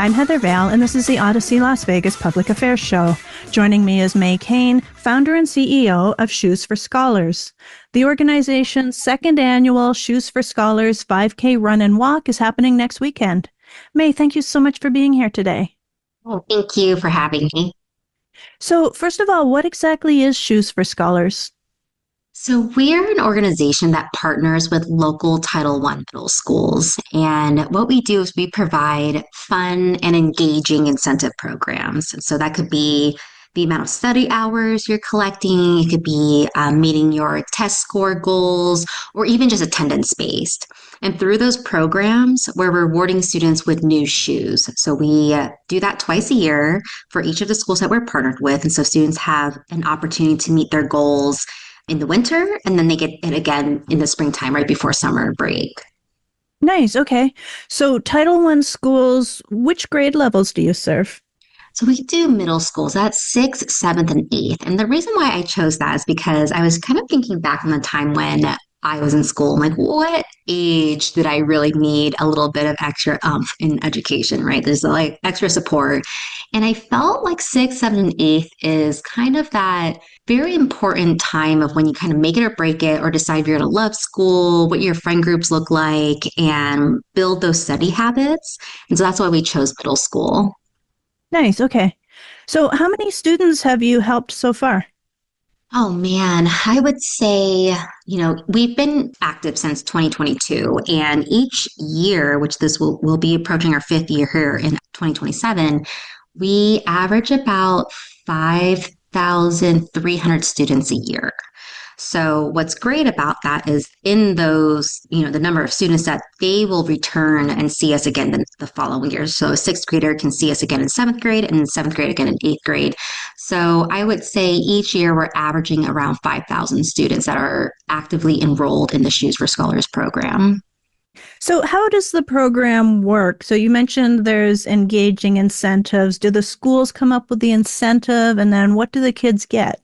I'm Heather Vale, and this is the Odyssey Las Vegas Public Affairs Show. Joining me is May Kane, founder and CEO of Shoes for Scholars. The organization's second annual Shoes for Scholars 5K Run and Walk is happening next weekend. May, thank you so much for being here today. Well, thank you for having me. So, first of all, what exactly is Shoes for Scholars? So, we're an organization that partners with local Title I middle schools. And what we do is we provide fun and engaging incentive programs. So, that could be the amount of study hours you're collecting, it could be meeting your test score goals, or even just attendance based. And through those programs, we're rewarding students with new shoes. So, we do that twice a year for each of the schools that we're partnered with. And so, students have an opportunity to meet their goals in the winter, and then they get it again in the springtime right before summer break. Nice. Okay. So Title I schools, which grade levels do you serve? So we do middle schools, that's sixth, seventh, and eighth. And the reason why I chose that is because I was kind of thinking back on the time when I was in school. I'm like, what age did I really need a little bit of extra in education, right? There's like extra support. And I felt like sixth, seventh, and eighth is kind of that very important time of when you kind of make it or break it or decide if you're going to love school, what your friend groups look like, and build those study habits. And so that's why we chose middle school. Nice. Okay. So how many students have you helped so far? Oh man, I would say, we've been active since 2022, and each year, which this will be approaching our fifth year here in 2027, we average about 5,300 students a year. So what's great about that is in those, the number of students that they will return and see us again the following year. So a sixth grader can see us again in seventh grade and seventh grade again in eighth grade. So I would say each year we're averaging around 5,000 students that are actively enrolled in the Shoes for Scholars program. So how does the program work? So you mentioned there's engaging incentives. Do the schools come up with the incentive, and then what do the kids get?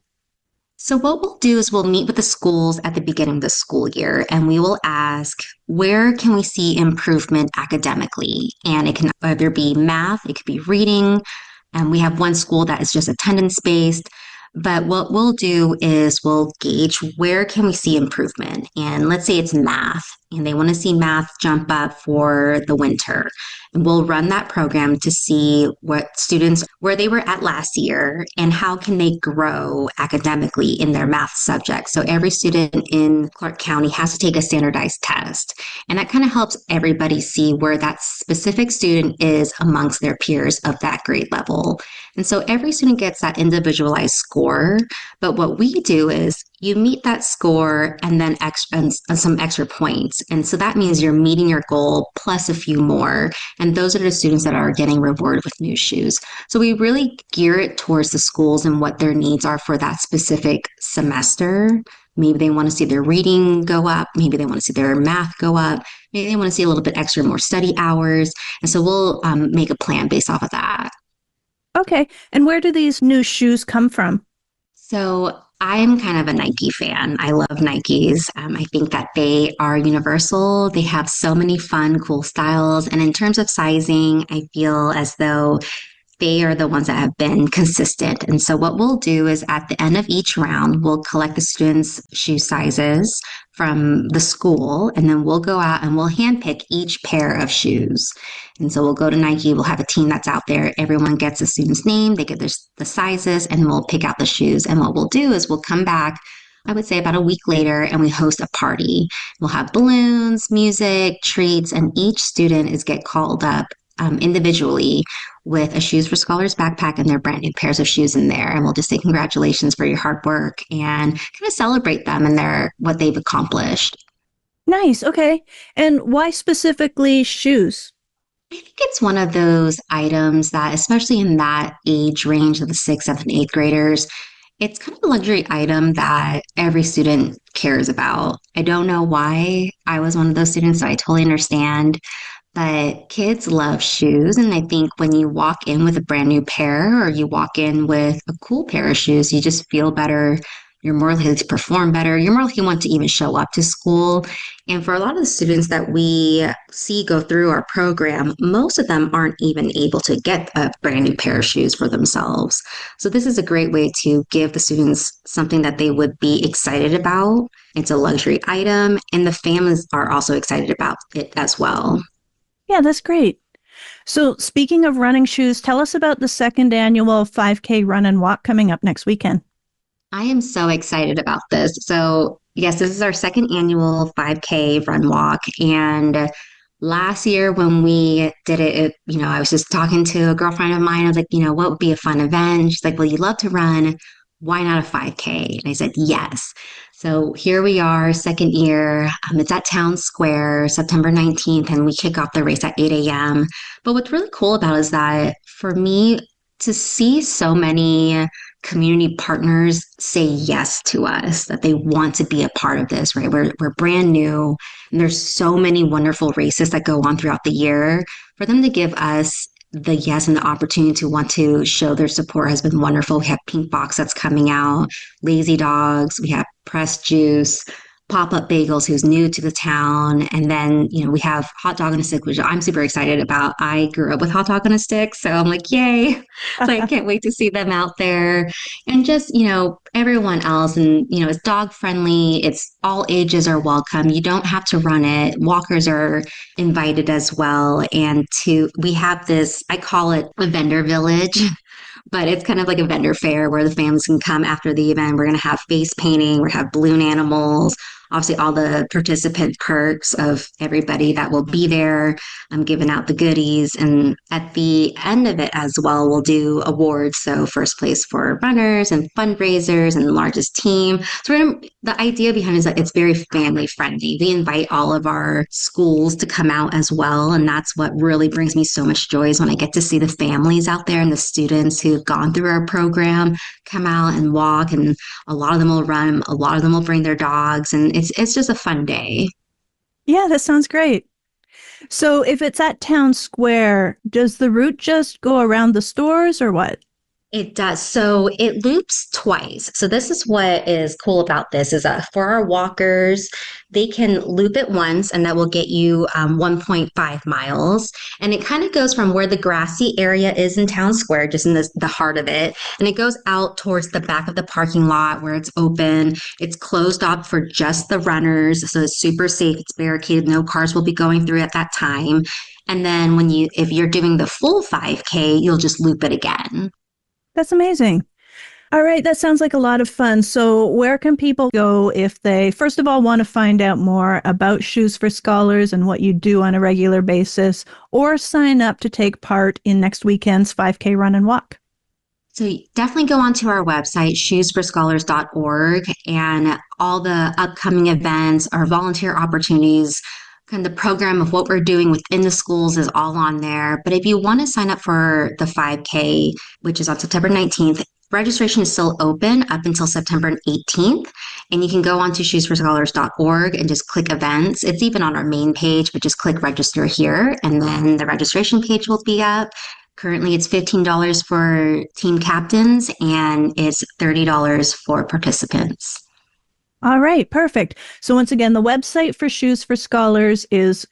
So what we'll do is we'll meet with the schools at the beginning of the school year, and we will ask, where can we see improvement academically? And it can either be math, it could be reading, and we have one school that is just attendance based. But what we'll do is we'll gauge where can we see improvement. And let's say it's math, and they want to see math jump up for the winter. And we'll run that program to see what students, where they were at last year, and how can they grow academically in their math subject. So every student in Clark County has to take a standardized test. And that kind of helps everybody see where that specific student is amongst their peers of that grade level. And so every student gets that individualized score. But what we do is you meet that score and then some extra points. And so that means you're meeting your goal plus a few more. And those are the students that are getting rewarded with new shoes. So we really gear it towards the schools and what their needs are for that specific semester. Maybe they want to see their reading go up. Maybe they want to see their math go up. Maybe they want to see a little bit extra more study hours. And so we'll make a plan based off of that. Okay. And where do these new shoes come from? So I'm kind of a Nike fan. I love Nikes. I think that they are universal. They have so many fun, cool styles. And in terms of sizing, I feel as though they are the ones that have been consistent. And so what we'll do is at the end of each round, we'll collect the students' shoe sizes from the school, and then we'll go out and we'll handpick each pair of shoes. And so we'll go to Nike, we'll have a team that's out there. Everyone gets a student's name, they get the sizes, and we'll pick out the shoes. And what we'll do is we'll come back, I would say about a week later, and we host a party. We'll have balloons, music, treats, and each student is get called up individually with a Shoes for Scholars backpack and their brand new pairs of shoes in there. And we'll just say congratulations for your hard work and kind of celebrate them and what they've accomplished. Nice. Okay. And why specifically shoes? I think it's one of those items that, especially in that age range of the sixth, seventh, and eighth graders, it's kind of a luxury item that every student cares about. I don't know why I was one of those students, so I totally understand. But kids love shoes. And I think when you walk in with a brand new pair or you walk in with a cool pair of shoes, you just feel better you're more likely to perform better, you're more likely to want to even show up to school. And for a lot of the students that we see go through our program, most of them aren't even able to get a brand new pair of shoes for themselves. So this is a great way to give the students something that they would be excited about. It's a luxury item, and the families are also excited about it as well. Yeah, that's great. So speaking of running shoes, tell us about the second annual 5K run and walk coming up next weekend. I am so excited about this. So, yes, this is our second annual 5K run walk. And last year when we did it, I was just talking to a girlfriend of mine. I was like, what would be a fun event? She's like, well, you love to run. Why not a 5K? And I said, yes. So here we are, second year. It's at Town Square, September 19th, and we kick off the race at 8 a.m. But what's really cool about it is that for me, to see so many community partners say yes to us, that they want to be a part of this, right? We're brand new, and there's so many wonderful races that go on throughout the year. For them to give us the yes and the opportunity to want to show their support has been wonderful. We have Pink Box that's coming out, Lazy Dogs, we have Pressed Juice, Pop-Up Bagels, who's new to the town. And then, we have Hot Dog on a Stick, which I'm super excited about. I grew up with Hot Dog on a Stick, so I'm like, yay. So I can't wait to see them out there. And just, everyone else. And, it's dog friendly. It's all ages are welcome. You don't have to run it. Walkers are invited as well. And we have this, I call it a vendor village. But it's kind of like a vendor fair where the families can come after the event. We're going to have face painting, we're going to have balloon animals, obviously all the participant perks of everybody that will be there. I'm giving out the goodies. And at the end of it as well, we'll do awards. So first place for runners and fundraisers and the largest team. So the idea behind it is that it's very family friendly. We invite all of our schools to come out as well. And that's what really brings me so much joy is when I get to see the families out there and the students who've gone through our program come out and walk. And a lot of them will run, a lot of them will bring their dogs. And it's just a fun day. Yeah, that sounds great. So if it's at Town Square, does the route just go around the stores or what? It does. So it loops twice. So this is what is cool about this is for our walkers, they can loop it once and that will get you 1.5 miles. And it kind of goes from where the grassy area is in Town Square, just in the heart of it. And it goes out towards the back of the parking lot where it's open. It's closed off for just the runners. So it's super safe. It's barricaded. No cars will be going through at that time. And then if you're doing the full 5K, you'll just loop it again. That's amazing. All right, that sounds like a lot of fun. So where can people go if they, first of all, want to find out more about Shoes for Scholars and what you do on a regular basis, or sign up to take part in next weekend's 5K run and walk? So definitely go onto our website, shoesforscholars.org, and all the upcoming events, our volunteer opportunities, kind of the program of what we're doing within the schools is all on there. But if you want to sign up for the 5K, which is on September 19th, registration is still open up until September 18th. And you can go on to shoesforscholars.org and just click events. It's even on our main page, but just click register here. And then the registration page will be up. Currently, it's $15 for team captains and it's $30 for participants. All right, perfect. So once again, the website for Shoes for Scholars is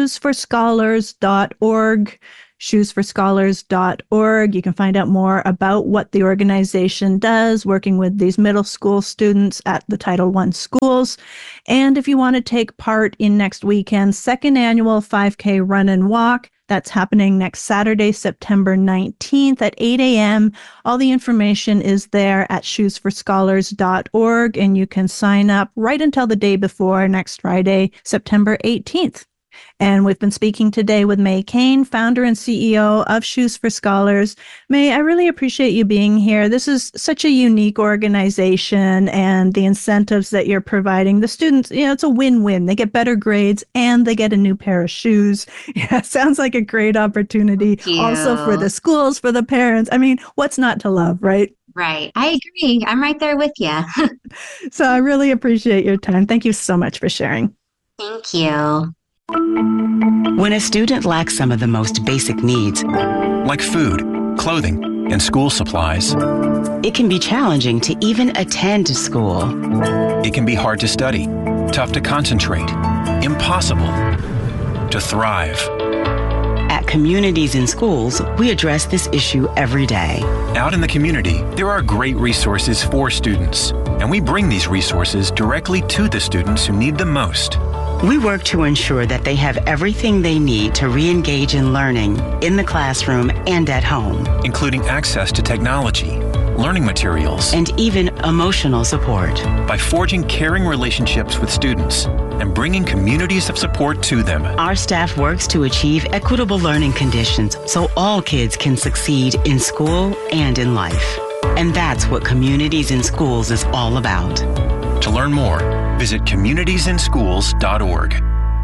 shoesforscholars.org, shoesforscholars.org. You can find out more about what the organization does, working with these middle school students at the Title I schools. And if you want to take part in next weekend's second annual 5K run and walk, that's happening next Saturday, September 19th at 8 a.m. All the information is there at shoesforscholars.org, and you can sign up right until the day before next Friday, September 18th. And we've been speaking today with May Kane, founder and CEO of Shoes for Scholars. May, I really appreciate you being here. This is such a unique organization, and the incentives that you're providing the students, it's a win-win. They get better grades and they get a new pair of shoes. Yeah, sounds like a great opportunity. Also for the schools, for the parents. I mean, what's not to love, right? Right. I agree. I'm right there with you. So I really appreciate your time. Thank you so much for sharing. Thank you. When a student lacks some of the most basic needs, like food, clothing, and school supplies. It can be challenging to even attend school. It can be hard to study, tough to concentrate, impossible to thrive. At Communities in Schools, we address this issue every day. Out in the community, there are great resources for students, and we bring these resources directly to the students who need them most. We work to ensure that they have everything they need to re-engage in learning in the classroom and at home, including access to technology, learning materials, and even emotional support. By forging caring relationships with students and bringing communities of support to them, our staff works to achieve equitable learning conditions so all kids can succeed in school and in life. And that's what Communities in Schools is all about. To learn more, visit communitiesinschools.org.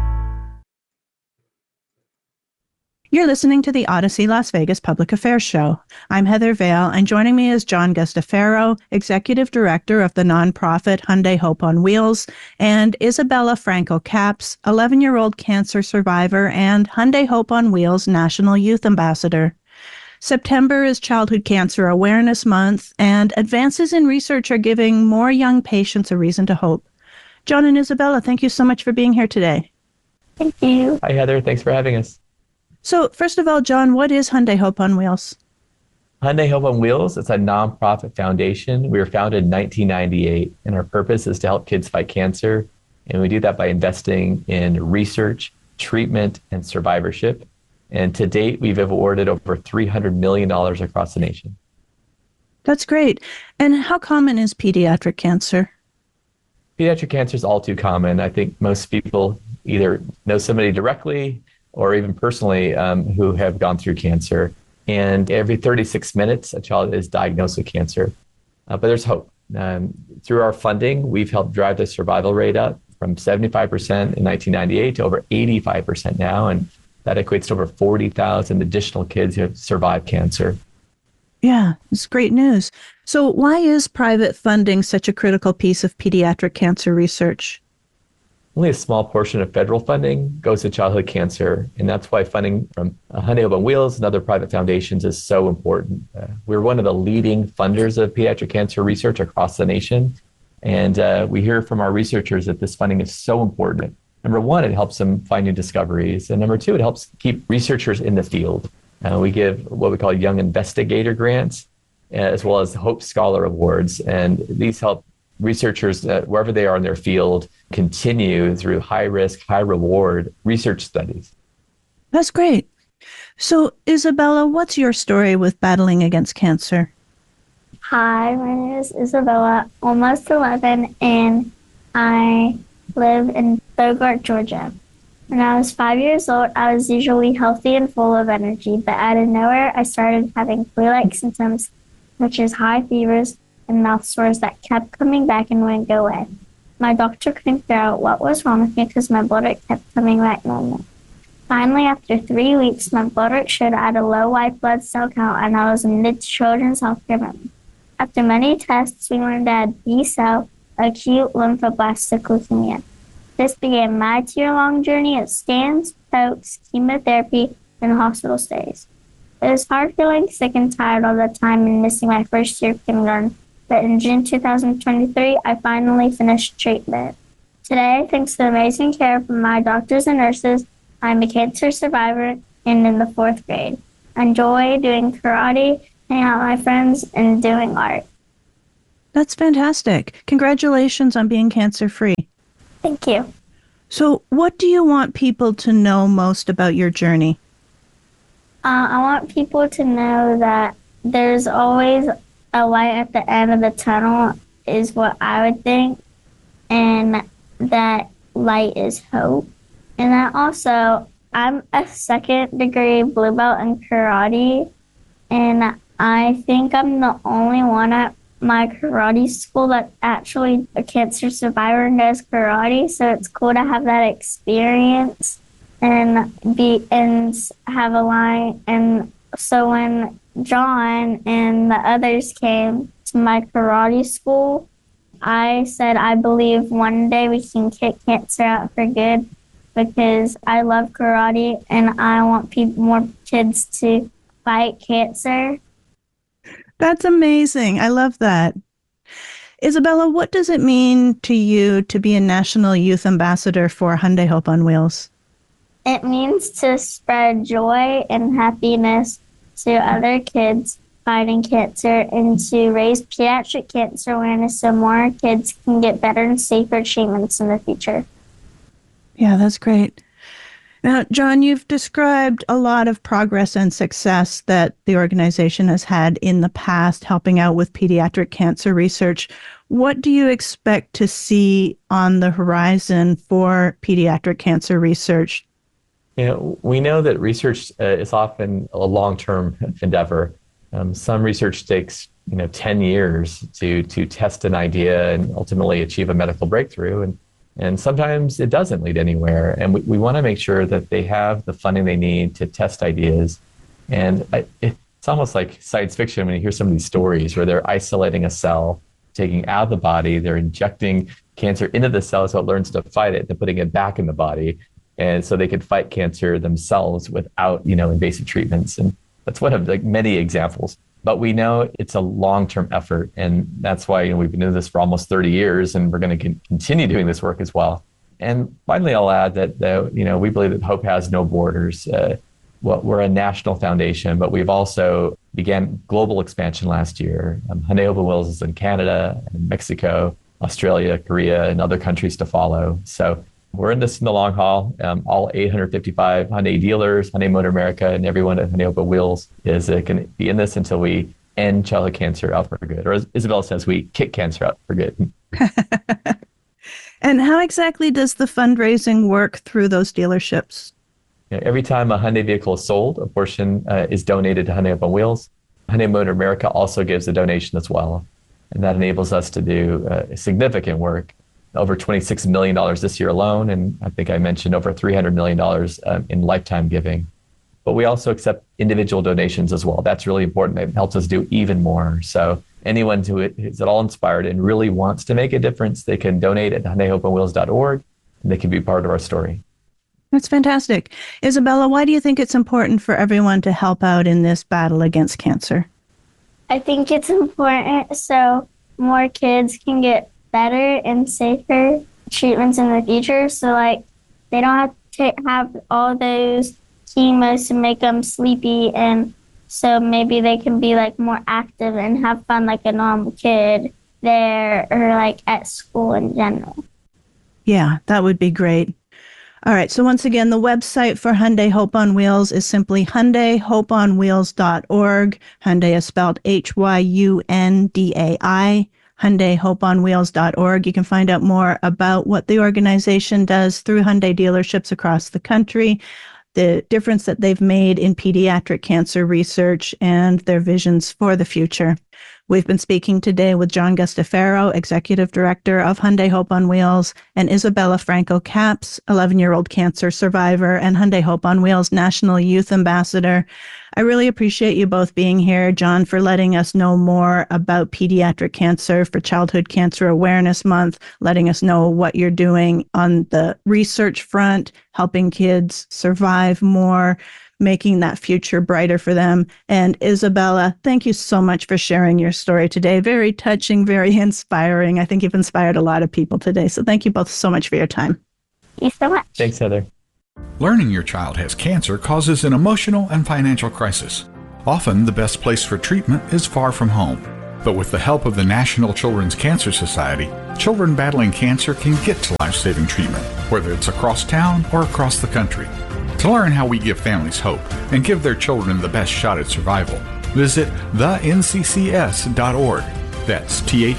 You're listening to the Odyssey Las Vegas Public Affairs Show. I'm Heather Vale, and joining me is John Gustafaro, Executive Director of the nonprofit Hyundai Hope on Wheels, and Isabella Franco-Capps, 11-year-old cancer survivor and Hyundai Hope on Wheels National Youth Ambassador. September is Childhood Cancer Awareness Month, and advances in research are giving more young patients a reason to hope. John and Isabella, thank you so much for being here today. Thank you. Hi, Heather. Thanks for having us. So, first of all, John, what is Hyundai Hope on Wheels? Hyundai Hope on Wheels, it's a nonprofit foundation. We were founded in 1998, and our purpose is to help kids fight cancer. And we do that by investing in research, treatment, and survivorship. And to date, we've awarded over $300 million across the nation. That's great. And how common is pediatric cancer? Pediatric cancer is all too common. I think most people either know somebody directly or even personally who have gone through cancer. And every 36 minutes, a child is diagnosed with cancer. But there's hope. Through our funding, we've helped drive the survival rate up from 75% in 1998 to over 85% now. And that equates to over 40,000 additional kids who have survived cancer. Yeah, it's great news. So why is private funding such a critical piece of pediatric cancer research? Only a small portion of federal funding goes to childhood cancer, and that's why funding from Hyundai Hope on Wheels and other private foundations is so important. We're one of the leading funders of pediatric cancer research across the nation, and we hear from our researchers that this funding is so important. Number one, it helps them find new discoveries, and number two, it helps keep researchers in the field. We give what we call Young Investigator Grants, as well as Hope Scholar Awards, and these help researchers, wherever they are in their field, continue through high-risk, high-reward research studies. That's great. So, Isabella, what's your story with battling against cancer? Hi, my name is Isabella, almost 11, and I live in Bogart, Georgia. When I was 5 years old, I was usually healthy and full of energy, but out of nowhere, I started having flu-like symptoms, such as high fevers and mouth sores that kept coming back and wouldn't go away. My doctor couldn't figure out what was wrong with me because my blood work kept coming back normal. Finally, after 3 weeks, my blood work showed I had a low white blood cell count and I was in mid-children's healthcare moment. After many tests, we learned I had B-cell acute lymphoblastic leukemia. This began my 2-year-long journey of scans, pokes, chemotherapy, and hospital stays. It was hard feeling sick and tired all the time and missing my first year of kindergarten, but in June 2023, I finally finished treatment. Today, thanks to the amazing care from my doctors and nurses, I'm a cancer survivor and in the 4th grade. I enjoy doing karate, hanging out with my friends, and doing art. That's fantastic. Congratulations on being cancer-free. Thank you. So what do you want people to know most about your journey? I want people to know that there's always a light at the end of the tunnel, is what I would think, and that light is hope. And that also, I'm a 2nd degree blue belt in karate, and I think I'm the only one at my karate school that's actually a cancer survivor and does karate, so it's cool to have that experience and have a line. And so when John and the others came to my karate school, I said I believe one day we can kick cancer out for good, because I love karate and I want more kids to fight cancer. That's amazing. I love that. Isabella, what does it mean to you to be a National Youth Ambassador for Hyundai Hope on Wheels? It means to spread joy and happiness to other kids fighting cancer and to raise pediatric cancer awareness so more kids can get better and safer treatments in the future. Yeah, that's great. Now, John, you've described a lot of progress and success that the organization has had in the past helping out with pediatric cancer research. What do you expect to see on the horizon for pediatric cancer research? We know that research is often a long-term endeavor. Some research takes 10 years to test an idea and ultimately achieve a medical breakthrough. And sometimes it doesn't lead anywhere. And we want to make sure that they have the funding they need to test ideas. And it's almost like science fiction when you hear some of these stories where they're isolating a cell, taking out of the body, they're injecting cancer into the cell so it learns to fight it, and putting it back in the body. And so they could fight cancer themselves without, invasive treatments. And that's one of many examples. But we know it's a long-term effort, and that's why we've been doing this for almost 30 years, and we're going to continue doing this work as well. And finally, I'll add that we believe that hope has no borders. We're a national foundation, but we've also began global expansion last year. Hyundai Hope on Wheels is in Canada, and Mexico, Australia, Korea, and other countries to follow. So we're in this in the long haul. All 855 Hyundai dealers, Hyundai Motor America, and everyone at Hyundai Hope on Wheels is going to be in this until we end childhood cancer out for good. Or as Isabella says, we kick cancer out for good. And how exactly does the fundraising work through those dealerships? Every time a Hyundai vehicle is sold, a portion is donated to Hyundai Hope on Wheels. Hyundai Motor America also gives a donation as well. And that enables us to do significant work. Over $26 million this year alone, and I think I mentioned over $300 million in lifetime giving. But we also accept individual donations as well. That's really important. It helps us do even more. So anyone who is at all inspired and really wants to make a difference, they can donate at HyundaiHopeOnWheels.org, and they can be part of our story. That's fantastic. Isabella, why do you think it's important for everyone to help out in this battle against cancer? I think it's important so more kids can get better and safer treatments in the future. So they don't have to have all those chemos to make them sleepy, and so maybe they can be more active and have fun like a normal kid there or at school in general. Yeah, that would be great. All right. So once again, the website for Hyundai Hope on Wheels is simply HyundaiHopeOnWheels.org. Hyundai is spelled HYUNDAI. HyundaiHopeOnWheels.org. You can find out more about what the organization does through Hyundai dealerships across the country, the difference that they've made in pediatric cancer research, and their visions for the future. We've been speaking today with John Gustafaro, Executive Director of Hyundai Hope on Wheels, and Isabella Franco-Capps, 11-year-old cancer survivor and Hyundai Hope on Wheels National Youth Ambassador. I really appreciate you both being here, John, for letting us know more about pediatric cancer for Childhood Cancer Awareness Month, letting us know what you're doing on the research front, helping kids survive more, making that future brighter for them. And Isabella, thank you so much for sharing your story today. Very touching, very inspiring. I think you've inspired a lot of people today. So thank you both so much for your time. Thank you so much. Thanks, Heather. Learning your child has cancer causes an emotional and financial crisis. Often, the best place for treatment is far from home. But with the help of the National Children's Cancer Society, children battling cancer can get to life-saving treatment, whether it's across town or across the country. To learn how we give families hope and give their children the best shot at survival, visit thenccs.org. That's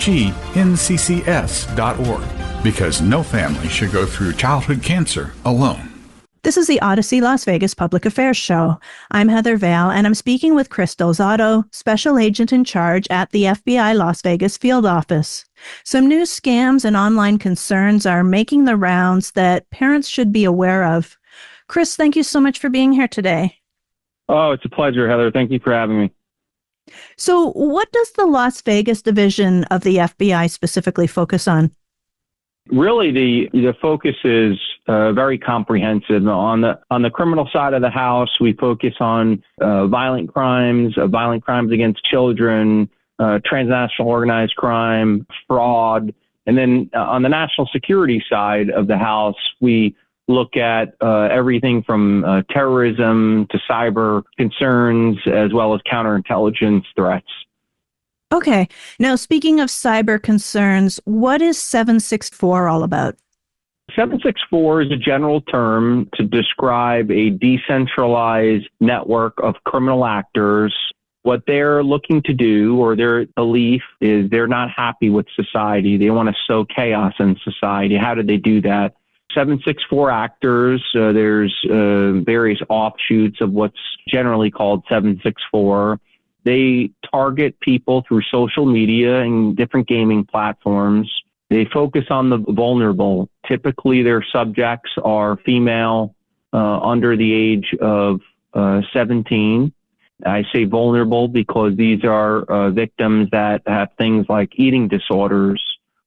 THENCCS.org. Because no family should go through childhood cancer alone. This is the Odyssey Las Vegas Public Affairs Show. I'm Heather Vale, and I'm speaking with Chris Delzato, Special Agent in Charge at the FBI Las Vegas Field Office. Some new scams and online concerns are making the rounds that parents should be aware of. Chris, thank you so much for being here today. Oh, it's a pleasure, Heather. Thank you for having me. So what does the Las Vegas division of the FBI specifically focus on? Really, the focus is very comprehensive. On the criminal side of the house, we focus on violent crimes against children, transnational organized crime, fraud. And then on the national security side of the house, we look at everything from terrorism to cyber concerns, as well as counterintelligence threats. Okay. Now, speaking of cyber concerns, what is 764 all about? 764 is a general term to describe a decentralized network of criminal actors. What they're looking to do, or their belief, is they're not happy with society. They want to sow chaos in society. How do they do that? 764 actors, there's various offshoots of what's generally called 764. They target people through social media and different gaming platforms. They focus on the vulnerable. Typically, their subjects are female under the age of 17. I say vulnerable because these are victims that have things like eating disorders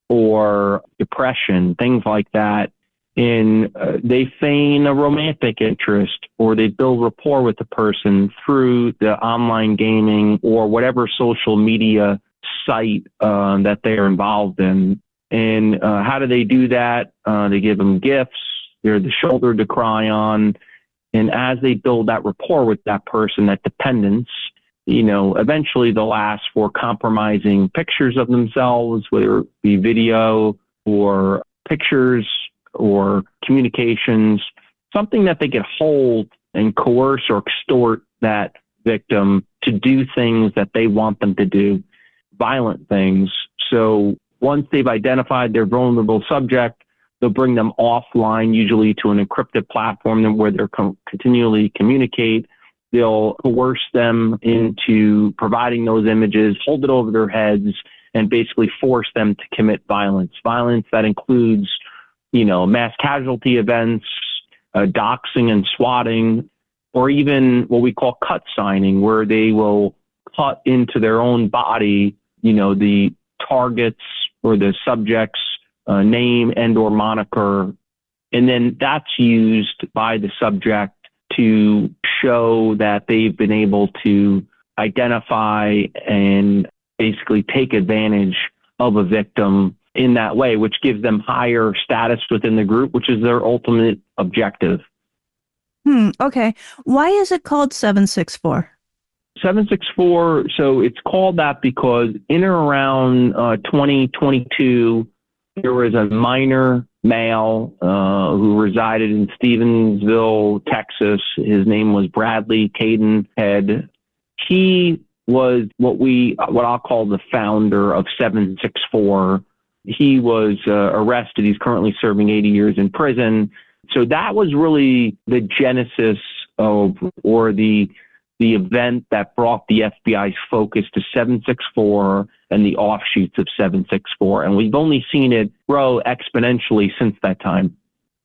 or depression, things like that. And they feign a romantic interest, or they build rapport with the person through the online gaming or whatever social media site that they are involved in. And how do they do that? They give them gifts. They're the shoulder to cry on. And as they build that rapport with that person, that dependence, eventually they'll ask for compromising pictures of themselves, whether it be video or pictures or communications, something that they could hold and coerce or extort that victim to do things that they want them to do, violent things. So once they've identified their vulnerable subject, they'll bring them offline, usually to an encrypted platform where they're continually communicate. They'll coerce them into providing those images, hold it over their heads, and basically force them to commit violence. Violence that includes mass casualty events, doxing and swatting, or even what we call cut signing, where they will cut into their own body, the targets or the subject's name and or moniker. And then that's used by the subject to show that they've been able to identify and basically take advantage of a victim in that way, which gives them higher status within the group, which is their ultimate objective. Okay. Why is it called 764? 764, so it's called that because in or around 2022, there was a minor male who resided in Stevensville, Texas. His name was Bradley Caden Head. He was what I'll call the founder of 764. He was arrested. He's currently serving 80 years in prison. So that was really the genesis of, or the event that brought the FBI's focus to 764 and the offshoots of 764. And we've only seen it grow exponentially since that time.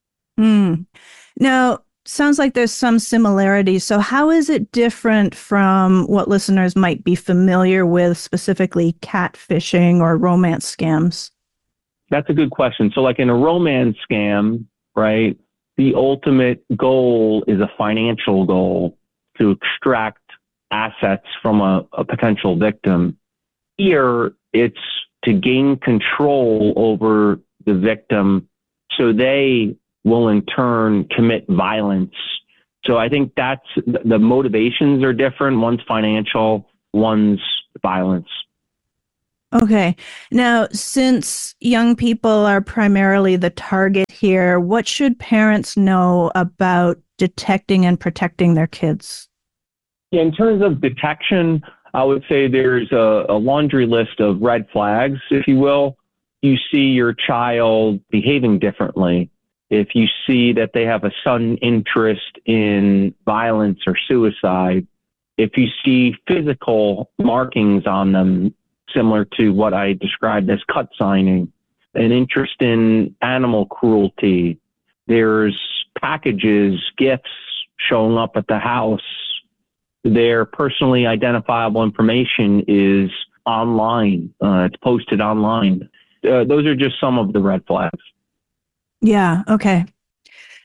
Now, sounds like there's some similarities. So how is it different from what listeners might be familiar with, specifically catfishing or romance scams? That's a good question. So like in a romance scam, right, the ultimate goal is a financial goal to extract assets from a potential victim. Here, it's to gain control over the victim so they will in turn commit violence. So I think that's the motivations are different. One's financial, one's violence. Okay. Now, since young people are primarily the target here, what should parents know about detecting and protecting their kids? In terms of detection, I would say there's a laundry list of red flags, if you will. You see your child behaving differently. If you see that they have a sudden interest in violence or suicide, if you see physical markings on them, similar to what I described as cut signing, an interest in animal cruelty, there's packages, gifts showing up at the house, their personally identifiable information is online, it's posted online. Those are just some of the red flags. Yeah, okay.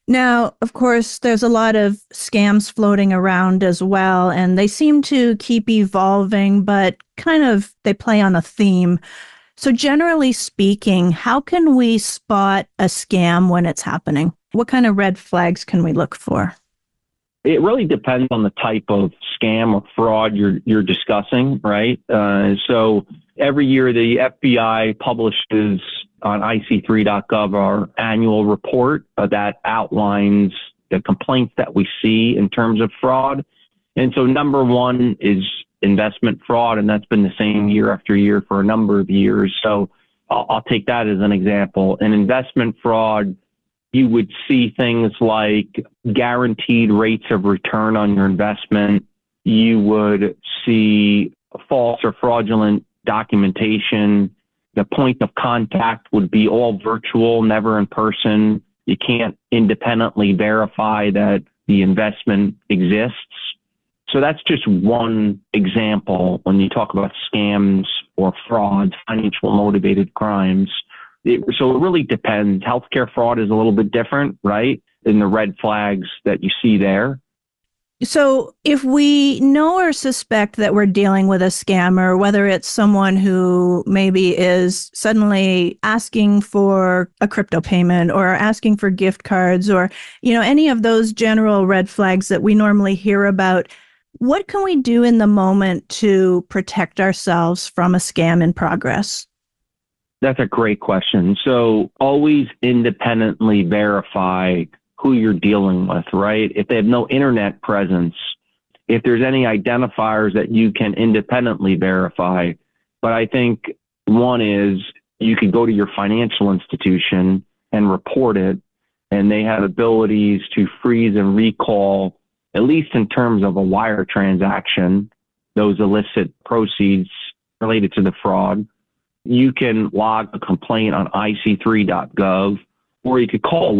Now, of course, there's a lot of scams floating around as well, and they seem to keep evolving, but kind of they play on a theme. So generally speaking, how can we spot a scam when it's happening? What kind of red flags can we look for? It really depends on the type of scam or fraud you're discussing, right? So every year the FBI publishes on ic3.gov our annual report that outlines the complaints that we see in terms of fraud. And so number one is investment fraud, and that's been the same year after year for a number of years. So I'll take that as an example. In investment fraud, you would see things like guaranteed rates of return on your investment. You would see false or fraudulent documentation. The point of contact would be all virtual, never in person. You can't independently verify that the investment exists. So that's just one example when you talk about scams or frauds, financial motivated crimes. So it really depends. Healthcare fraud is a little bit different, right? In the red flags that you see there. So if we know or suspect that we're dealing with a scammer, whether it's someone who maybe is suddenly asking for a crypto payment or asking for gift cards or, any of those general red flags that we normally hear about, what can we do in the moment to protect ourselves from a scam in progress? That's a great question. So always independently verify who you're dealing with, right? If they have no internet presence, if there's any identifiers that you can independently verify. But I think one is you could go to your financial institution and report it, and they have abilities to freeze and recall, at least in terms of a wire transaction, those illicit proceeds related to the fraud. You can log a complaint on ic3.gov, or you could call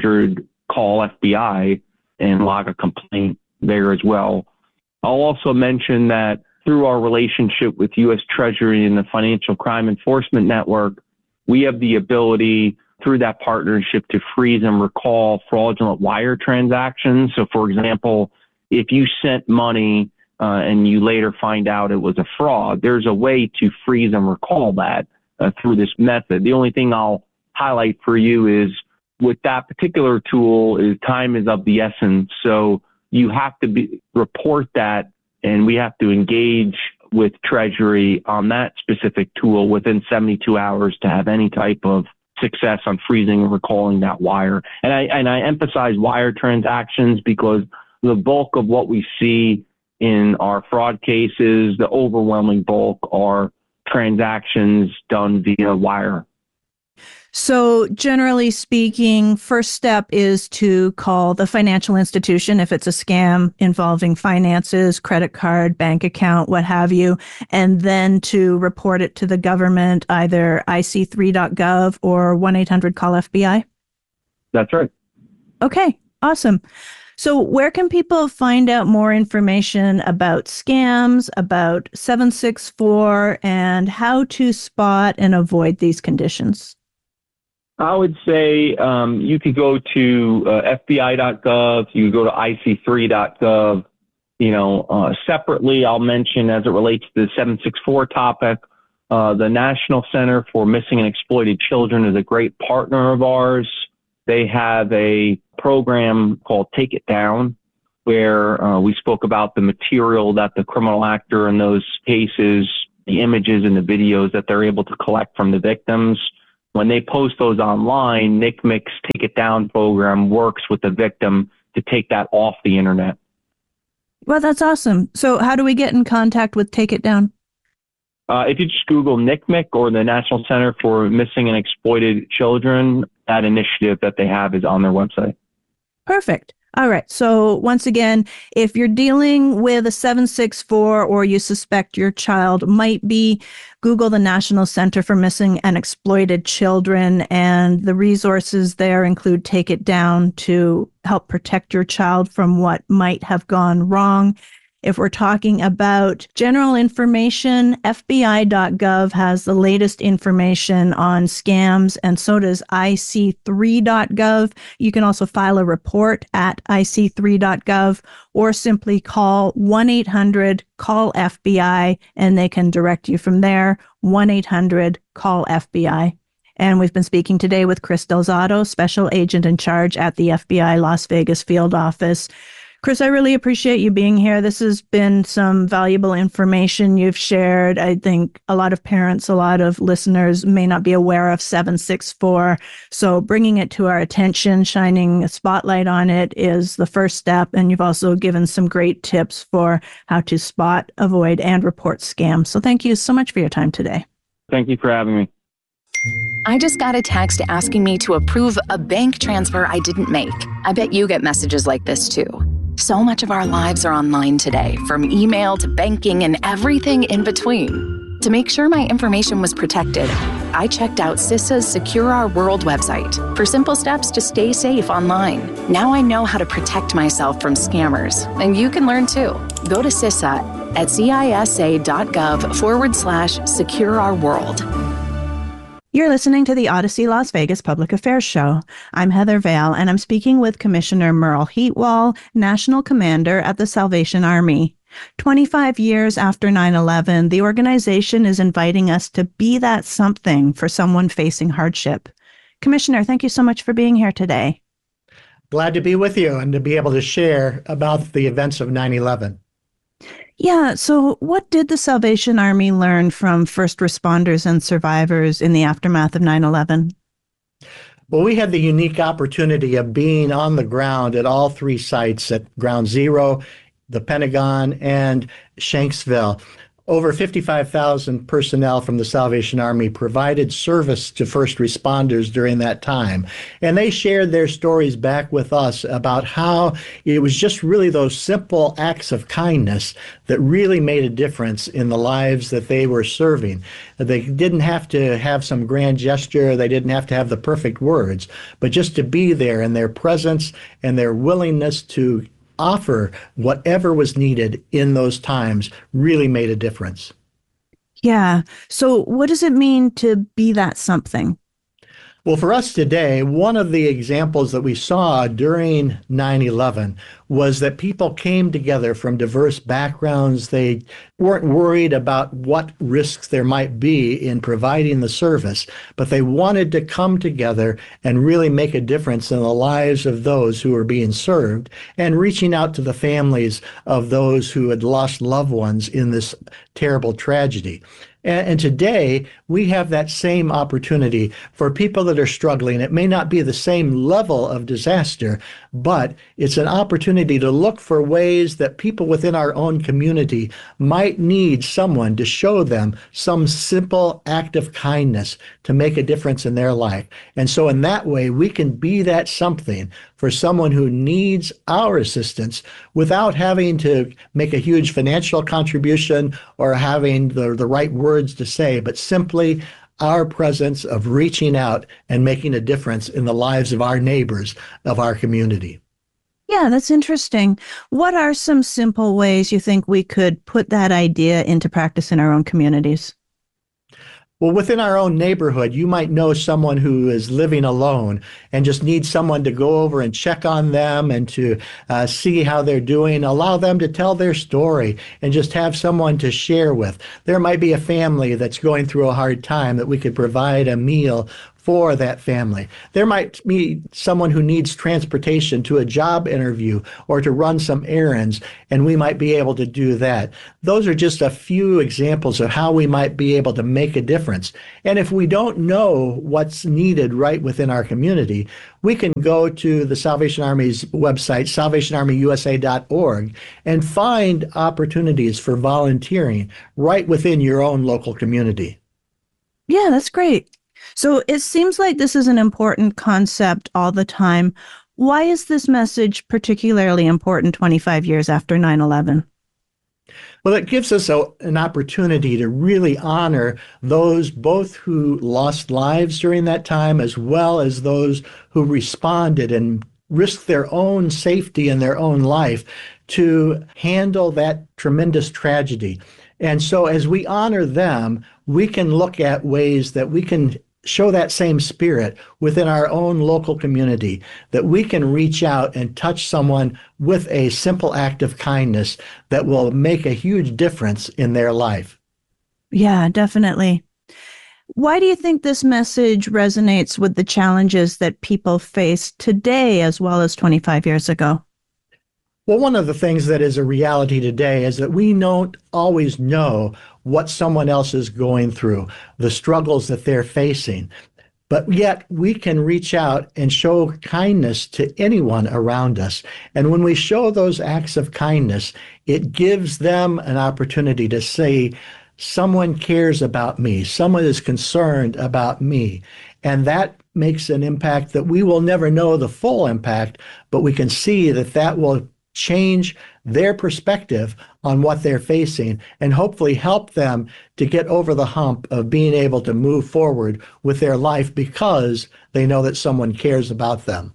1-800-CALL-FBI and log a complaint there as well. I'll also mention that through our relationship with U.S. Treasury and the Financial Crime Enforcement Network, we have the ability through that partnership to freeze and recall fraudulent wire transactions. So, for example, if you sent money and you later find out it was a fraud, there's a way to freeze and recall that through this method. The only thing I'll highlight for you is with that particular tool is time is of the essence. So you have to report that, and we have to engage with Treasury on that specific tool within 72 hours to have any type of success on freezing and recalling that wire. And I emphasize wire transactions because the bulk of what we see in our fraud cases, the overwhelming bulk are transactions done via wire. So generally speaking, first step is to call the financial institution if it's a scam involving finances, credit card, bank account, what have you, and then to report it to the government, either ic3.gov or 1-800-CALL-FBI? That's right. Okay, awesome. So where can people find out more information about scams, about 764, and how to spot and avoid these conditions? I would say you could go to FBI.gov, you could go to ic3.gov. Separately, I'll mention as it relates to the 764 topic, the National Center for Missing and Exploited Children is a great partner of ours. They have a program called Take It Down, where we spoke about the material that the criminal actor in those cases, the images and the videos that they're able to collect from the victims. When they post those online, NCMEC's Take It Down program works with the victim to take that off the internet. Well, that's awesome. So how do we get in contact with Take It Down? If you just Google NCMEC or the National Center for Missing and Exploited Children, that initiative that they have is on their website. Perfect. All right. So once again, if you're dealing with a 764 or you suspect your child might be, Google the National Center for Missing and Exploited Children, and the resources there include Take It Down to help protect your child from what might have gone wrong. If we're talking about general information, FBI.gov has the latest information on scams, and so does IC3.gov. You can also file a report at IC3.gov or simply call 1-800-CALL-FBI, and they can direct you from there, 1-800-CALL-FBI. And we've been speaking today with Chris Delzato, Special Agent in Charge at the FBI Las Vegas Field Office. Chris, I really appreciate you being here. This has been some valuable information you've shared. I think a lot of parents, a lot of listeners may not be aware of 764. So bringing it to our attention, shining a spotlight on it is the first step. And you've also given some great tips for how to spot, avoid, and report scams. So thank you so much for your time today. Thank you for having me. I just got a text asking me to approve a bank transfer I didn't make. I bet you get messages like this too. So much of our lives are online today, from email to banking and everything in between. To make sure my information was protected, I checked out CISA's Secure Our World website for simple steps to stay safe online. Now I know how to protect myself from scammers, and you can learn too. Go to CISA at cisa.gov/Secure Our World. You're listening to the Odyssey Las Vegas Public Affairs Show. I'm Heather Vale, and I'm speaking with Commissioner Merle Heatwall, National Commander at the Salvation Army. 25 years after 9/11, the organization is inviting us to be that something for someone facing hardship. Commissioner, thank you so much for being here today. Glad to be with you and to be able to share about the events of 9/11. Yeah, so what did the Salvation Army learn from first responders and survivors in the aftermath of 9/11? Well, we had the unique opportunity of being on the ground at all three sites, at Ground Zero, the Pentagon, and Shanksville. Over 55,000 personnel from the Salvation Army provided service to first responders during that time. And they shared their stories back with us about how it was just really those simple acts of kindness that really made a difference in the lives that they were serving. They didn't have to have some grand gesture. They didn't have to have the perfect words, but just to be there, and their presence and their willingness to offer whatever was needed in those times really made a difference. Yeah. So what does it mean to be that something? Well, for us today, one of the examples that we saw during 9/11 was that people came together from diverse backgrounds. They weren't worried about what risks there might be in providing the service, but they wanted to come together and really make a difference in the lives of those who were being served, and reaching out to the families of those who had lost loved ones in this terrible tragedy. And today, we have that same opportunity for people that are struggling. It may not be the same level of disaster, but it's an opportunity to look for ways that people within our own community might need someone to show them some simple act of kindness to make a difference in their life. And so in that way, we can be that something for someone who needs our assistance without having to make a huge financial contribution or having the right words to say, but simply our presence of reaching out and making a difference in the lives of our neighbors, of our community. Yeah, that's interesting. What are some simple ways you think we could put that idea into practice in our own communities? Well, within our own neighborhood, you might know someone who is living alone and just needs someone to go over and check on them and to see how they're doing, allow them to tell their story and just have someone to share with. There might be a family that's going through a hard time that we could provide a meal for that family. There might be someone who needs transportation to a job interview or to run some errands, and we might be able to do that. Those are just a few examples of how we might be able to make a difference. And if we don't know what's needed right within our community, we can go to the Salvation Army's website, salvationarmyusa.org, and find opportunities for volunteering right within your own local community. Yeah, that's great. So it seems like this is an important concept all the time. Why is this message particularly important 25 years after 9/11? Well, it gives us an opportunity to really honor those both who lost lives during that time, as well as those who responded and risked their own safety and their own life to handle that tremendous tragedy. And so as we honor them, we can look at ways that we can show that same spirit within our own local community, that we can reach out and touch someone with a simple act of kindness that will make a huge difference in their life. Yeah, definitely. Why do you think this message resonates with the challenges that people face today as well as 25 years ago? Well, one of the things that is a reality today is that we don't always know what someone else is going through, the struggles that they're facing. But yet we can reach out and show kindness to anyone around us. And when we show those acts of kindness, it gives them an opportunity to say, someone cares about me, someone is concerned about me. And that makes an impact that we will never know the full impact, but we can see that that will change their perspective on what they're facing and hopefully help them to get over the hump of being able to move forward with their life because they know that someone cares about them.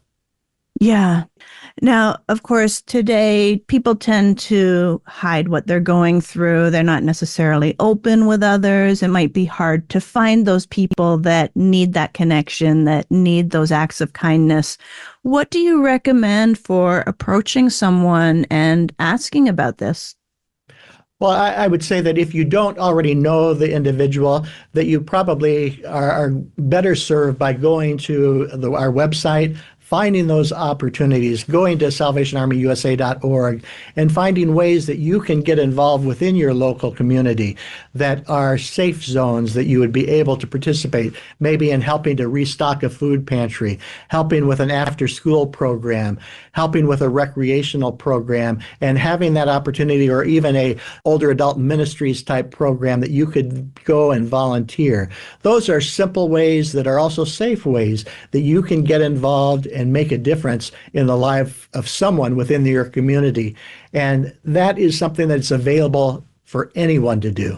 Yeah. Now, of course, today people tend to hide what they're going through. They're not necessarily open with others. It might be hard to find those people that need that connection, that need those acts of kindness. What do you recommend for approaching someone and asking about this? Well, I would say that if you don't already know the individual, that you probably are better served by going to our website, finding those opportunities, going to salvationarmyusa.org and finding ways that you can get involved within your local community that are safe zones that you would be able to participate, maybe in helping to restock a food pantry, helping with an after-school program, helping with a recreational program, and having that opportunity, or even a older adult ministries type program that you could go and volunteer. Those are simple ways that are also safe ways that you can get involved and make a difference in the life of someone within your community. And that is something that's available for anyone to do.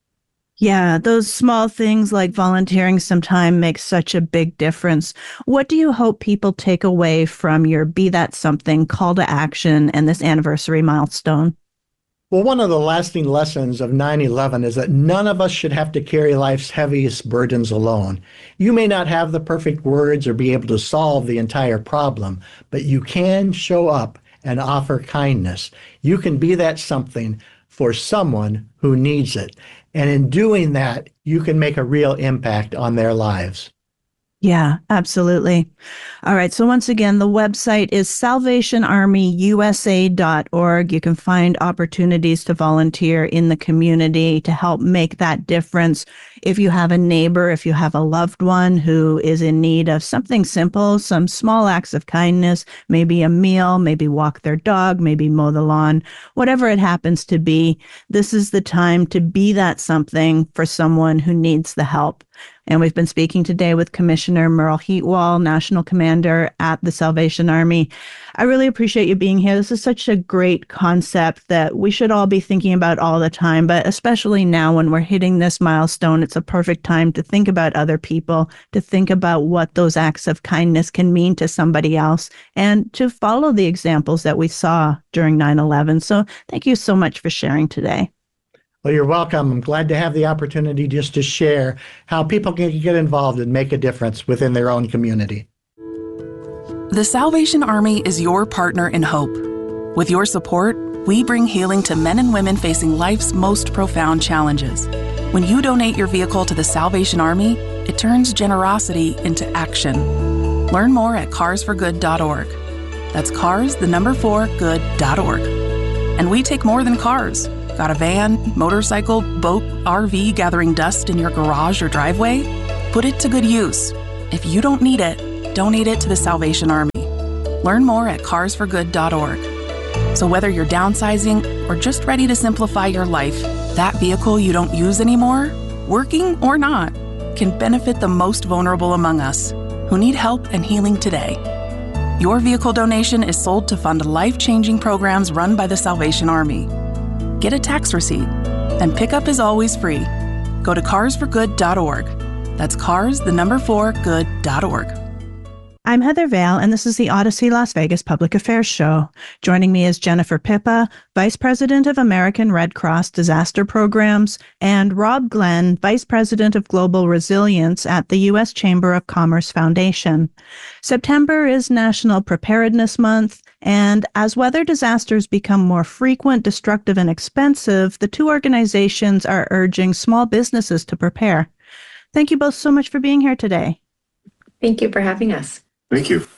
Yeah, those small things like volunteering some time make such a big difference. What do you hope people take away from your Be That Something call to action and this anniversary milestone? Well, one of the lasting lessons of 9/11 is that none of us should have to carry life's heaviest burdens alone. You may not have the perfect words or be able to solve the entire problem, but you can show up and offer kindness. You can be that something for someone who needs it. And in doing that, you can make a real impact on their lives. Yeah, absolutely. All right. So once again, the website is salvationarmyusa.org. You can find opportunities to volunteer in the community to help make that difference. If you have a neighbor, if you have a loved one who is in need of something simple, some small acts of kindness, maybe a meal, maybe walk their dog, maybe mow the lawn, whatever it happens to be, this is the time to be that something for someone who needs the help. And we've been speaking today with Commissioner Merle Heatwall, National Commander at the Salvation Army. I really appreciate you being here. This is such a great concept that we should all be thinking about all the time, but especially now when we're hitting this milestone, it's a perfect time to think about other people, to think about what those acts of kindness can mean to somebody else, and to follow the examples that we saw during 9/11. So thank you so much for sharing today. Well, you're welcome. I'm glad to have the opportunity just to share how people can get involved and make a difference within their own community. The Salvation Army is your partner in hope. With your support, we bring healing to men and women facing life's most profound challenges. When you donate your vehicle to the Salvation Army, it turns generosity into action. Learn more at carsforgood.org. That's cars4good.org. And we take more than cars. Got a van, motorcycle, boat, RV gathering dust in your garage or driveway? Put it to good use. If you don't need it, donate it to the Salvation Army. Learn more at carsforgood.org. So whether you're downsizing or just ready to simplify your life, that vehicle you don't use anymore, working or not, can benefit the most vulnerable among us who need help and healing today. Your vehicle donation is sold to fund life-changing programs run by the Salvation Army. Get a tax receipt, and pickup is always free. Go to carsforgood.org. That's cars4good.org. I'm Heather Vale, and this is the Odyssey Las Vegas Public Affairs Show. Joining me is Jennifer Pippa, Vice President of American Red Cross Disaster Programs, and Rob Glenn, Vice President of Global Resilience at the U.S. Chamber of Commerce Foundation. September is National Preparedness Month, and as weather disasters become more frequent, destructive, and expensive, the two organizations are urging small businesses to prepare. Thank you both so much for being here today. Thank you for having us. Thank you.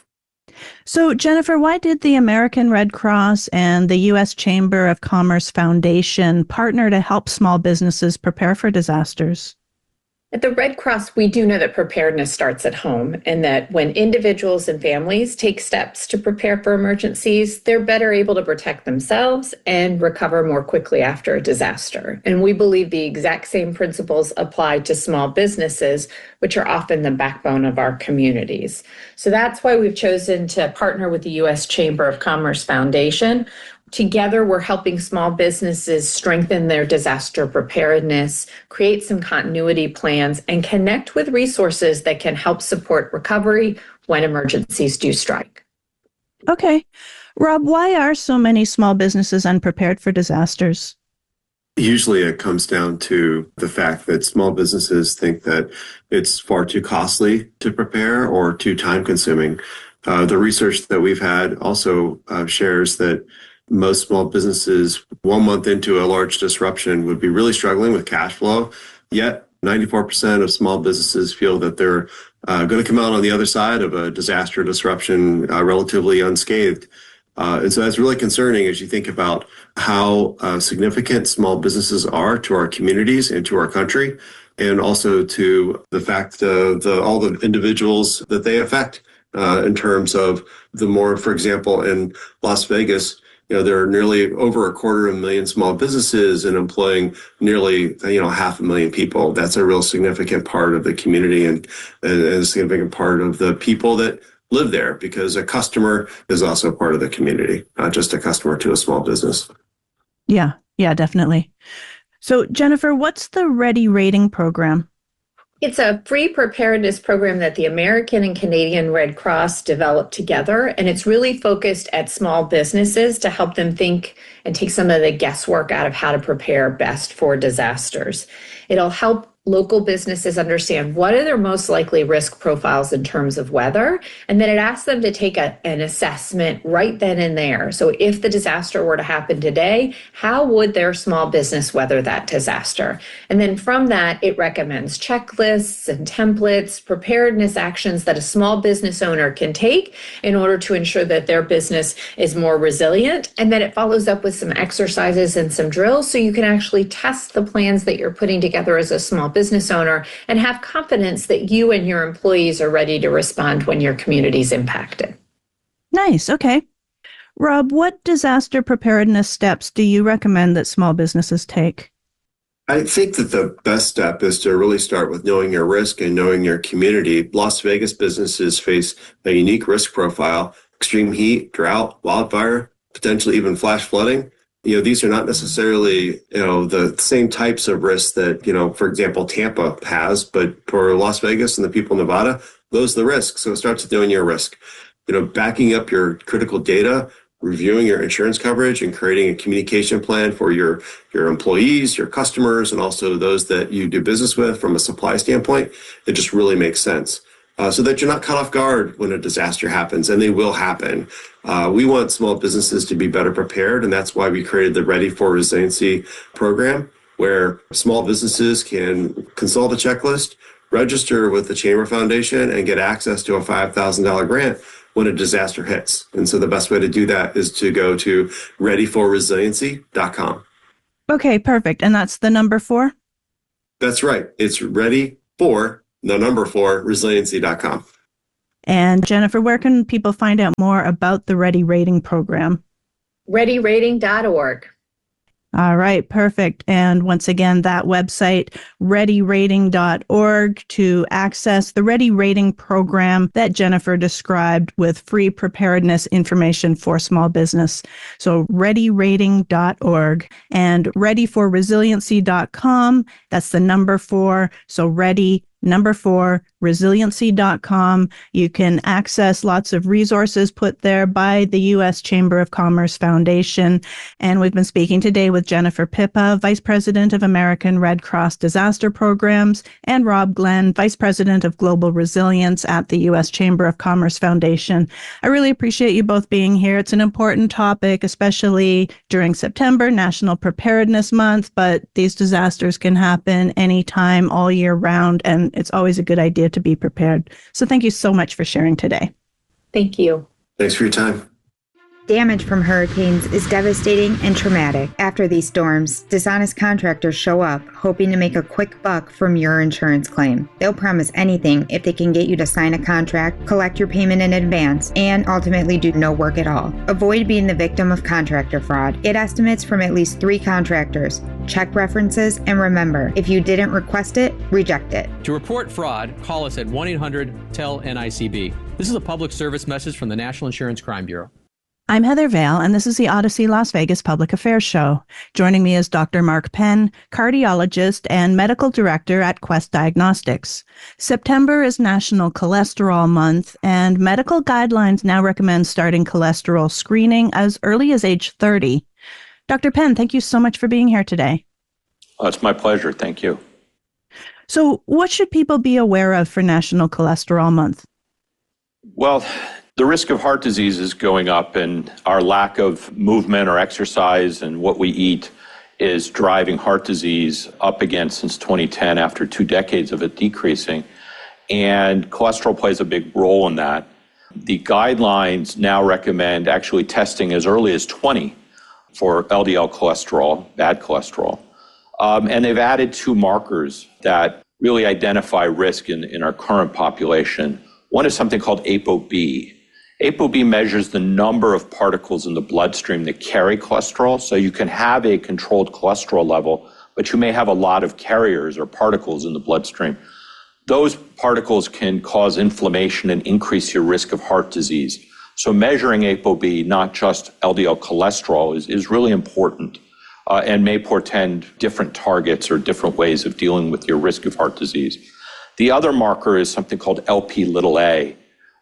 So, Jennifer, why did the American Red Cross and the U.S. Chamber of Commerce Foundation partner to help small businesses prepare for disasters? At the Red Cross, we do know that preparedness starts at home, and that when individuals and families take steps to prepare for emergencies, they're better able to protect themselves and recover more quickly after a disaster. And we believe the exact same principles apply to small businesses, which are often the backbone of our communities. So that's why we've chosen to partner with the U.S. Chamber of Commerce Foundation. Together, we're helping small businesses strengthen their disaster preparedness, create some continuity plans, and connect with resources that can help support recovery when emergencies do strike. Okay. Rob, why are so many small businesses unprepared for disasters? Usually it comes down to the fact that small businesses think that it's far too costly to prepare or too time consuming. The research that we've had also shares that most small businesses 1 month into a large disruption would be really struggling with cash flow. Yet 94% of small businesses feel that they're going to come out on the other side of a disaster disruption relatively unscathed. And so that's really concerning as you think about how significant small businesses are to our communities and to our country, and also to the fact all the individuals that they affect in terms of for example, in Las Vegas, there are nearly over 250,000 small businesses and employing nearly, 500,000 people. That's a real significant part of the community and a significant part of the people that live there, because a customer is also part of the community, not just a customer to a small business. Yeah, definitely. So, Jennifer, what's the Ready Rating program? It's a free preparedness program that the American and Canadian Red Cross developed together, and it's really focused at small businesses to help them think and take some of the guesswork out of how to prepare best for disasters. It'll help local businesses understand what are their most likely risk profiles in terms of weather, and then it asks them to take an assessment right then and there. So if the disaster were to happen today, how would their small business weather that disaster? And then from that, it recommends checklists and templates, preparedness actions that a small business owner can take in order to ensure that their business is more resilient. And then it follows up with some exercises and some drills so you can actually test the plans that you're putting together as a small business owner and have confidence that you and your employees are ready to respond when your community is impacted. Nice. Okay. Rob, what disaster preparedness steps do you recommend that small businesses take? I think that the best step is to really start with knowing your risk and knowing your community. Las Vegas businesses face a unique risk profile: extreme heat, drought, wildfire, potentially even flash flooding. These are not necessarily, the same types of risks that, for example, Tampa has, but for Las Vegas and the people in Nevada, those are the risks. So it starts with knowing your risk, backing up your critical data, reviewing your insurance coverage, and creating a communication plan for your employees, your customers, and also those that you do business with from a supply standpoint. It just really makes sense. So that you're not caught off guard when a disaster happens, and they will happen. We want small businesses to be better prepared, and that's why we created the Ready for Resiliency program, where small businesses can consult a checklist, register with the Chamber Foundation, and get access to a $5,000 grant when a disaster hits. And so the best way to do that is to go to readyforresiliency.com. Okay, perfect. And that's the number 4? That's right. It's resiliency.com. And Jennifer, where can people find out more about the Ready Rating program? ReadyRating.org. All right, perfect. And once again, that website, readyrating.org, to access the Ready Rating program that Jennifer described with free preparedness information for small business. So readyrating.org and readyforresiliency.com. That's the number 4. So ready number 4, resiliency.com. You can access lots of resources put there by the U.S. Chamber of Commerce Foundation. And we've been speaking today with Jennifer Pippa, Vice President of American Red Cross Disaster Programs, and Rob Glenn, Vice President of Global Resilience at the U.S. Chamber of Commerce Foundation. I really appreciate you both being here. It's an important topic, especially during September, National Preparedness Month, but these disasters can happen anytime, all year round, and it's always a good idea to be prepared. So thank you so much for sharing today. Thank you. Thanks for your time. Damage from hurricanes is devastating and traumatic. After these storms, dishonest contractors show up, hoping to make a quick buck from your insurance claim. They'll promise anything if they can get you to sign a contract, collect your payment in advance, and ultimately do no work at all. Avoid being the victim of contractor fraud. Get estimates from at least 3 contractors. Check references, and remember, if you didn't request it, reject it. To report fraud, call us at 1-800-TEL-NICB. This is a public service message from the National Insurance Crime Bureau. I'm Heather Vale, and this is the Odyssey Las Vegas Public Affairs Show. Joining me is Dr. Mark Penn, cardiologist and medical director at Quest Diagnostics. September is National Cholesterol Month, and medical guidelines now recommend starting cholesterol screening as early as age 30. Dr. Penn, thank you so much for being here today. It's my pleasure. Thank you. So, what should people be aware of for National Cholesterol Month? Well, the risk of heart disease is going up, and our lack of movement or exercise and what we eat is driving heart disease up again since 2010 after 2 decades of it decreasing. And cholesterol plays a big role in that. The guidelines now recommend actually testing as early as 20 for LDL cholesterol, bad cholesterol. And they've added 2 markers that really identify risk in our current population. One is something called ApoB. ApoB measures the number of particles in the bloodstream that carry cholesterol. So you can have a controlled cholesterol level, but you may have a lot of carriers or particles in the bloodstream. Those particles can cause inflammation and increase your risk of heart disease. So measuring ApoB, not just LDL cholesterol, is really important and may portend different targets or different ways of dealing with your risk of heart disease. The other marker is something called Lp(a).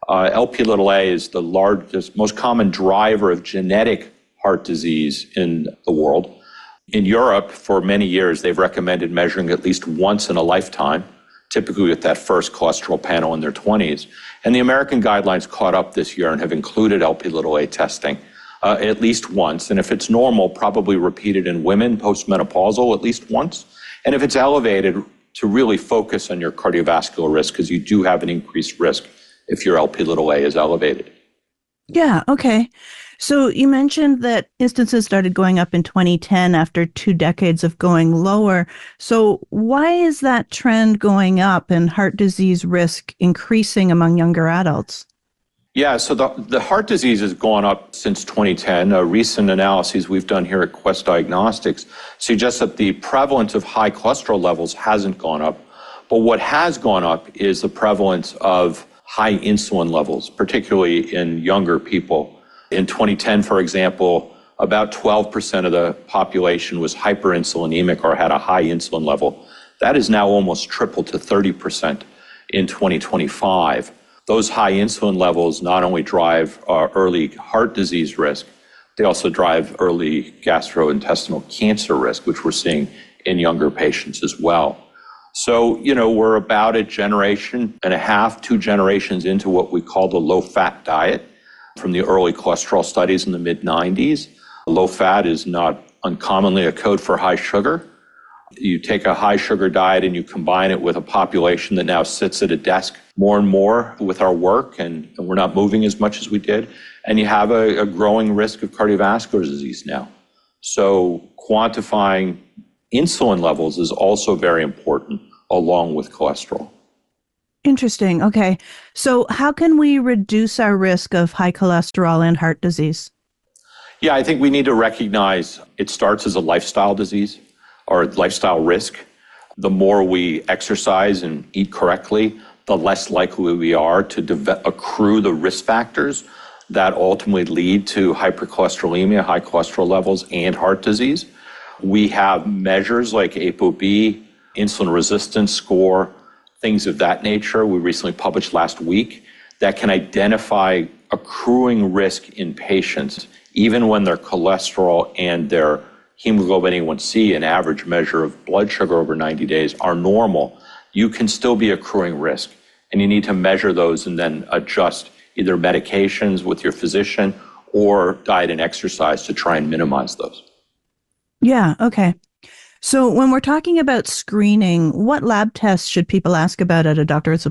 Lp(a) is the largest, most common driver of genetic heart disease in the world. In Europe, for many years, they've recommended measuring at least once in a lifetime, typically with that first cholesterol panel in their 20s. And the American guidelines caught up this year and have included Lp(a) testing at least once. And if it's normal, probably repeated in women postmenopausal at least once. And if it's elevated, to really focus on your cardiovascular risk, because you do have an increased risk if your Lp(a) is elevated. Yeah, okay. So you mentioned that instances started going up in 2010 after 2 decades of going lower. So why is that trend going up and heart disease risk increasing among younger adults? Yeah, so the heart disease has gone up since 2010. Recent analyses we've done here at Quest Diagnostics suggest that the prevalence of high cholesterol levels hasn't gone up. But what has gone up is the prevalence of high insulin levels, particularly in younger people. In 2010, for example, about 12% of the population was hyperinsulinemic or had a high insulin level. That is now almost tripled to 30% in 2025. Those high insulin levels not only drive early heart disease risk, they also drive early gastrointestinal cancer risk, which we're seeing in younger patients as well. So, we're about 1.5 generations, 2 generations into what we call the low-fat diet from the early cholesterol studies in the mid-90s. Low fat is not uncommonly a code for high sugar. You take a high sugar diet and you combine it with a population that now sits at a desk more and more with our work, and we're not moving as much as we did, and you have a growing risk of cardiovascular disease now. So quantifying insulin levels is also very important, along with cholesterol. Interesting. Okay. So how can we reduce our risk of high cholesterol and heart disease? Yeah, I think we need to recognize it starts as a lifestyle disease or lifestyle risk. The more we exercise and eat correctly, the less likely we are to accrue the risk factors that ultimately lead to hypercholesterolemia, high cholesterol levels, and heart disease. We have measures like ApoB, insulin resistance score, things of that nature. We recently published last week that can identify accruing risk in patients, even when their cholesterol and their hemoglobin A1C, an average measure of blood sugar over 90 days, are normal. You can still be accruing risk, and you need to measure those and then adjust either medications with your physician or diet and exercise to try and minimize those. Yeah, okay. So when we're talking about screening, what lab tests should people ask about at a doctor's